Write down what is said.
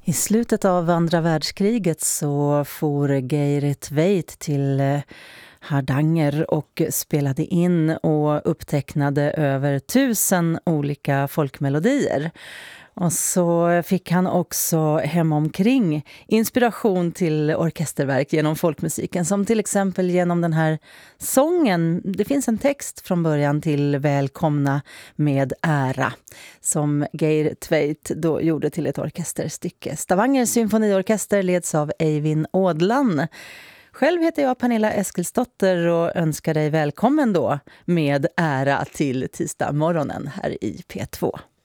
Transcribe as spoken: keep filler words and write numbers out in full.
I slutet av andra världskriget så for Geir Tveit till Hardanger och spelade in och upptecknade över tusen olika folkmelodier. Och så fick han också hemomkring inspiration till orkesterverk genom folkmusiken, som till exempel genom den här sången. Det finns en text från början till Välkomna med ära som Geir Tveit då gjorde till ett orkesterstycke. Stavanger symfoniorkester leds av Eivind Ådlan. Själv heter jag Pernilla Eskilsdotter och önskar dig välkommen då med ära till tisdag morgonen här i P två.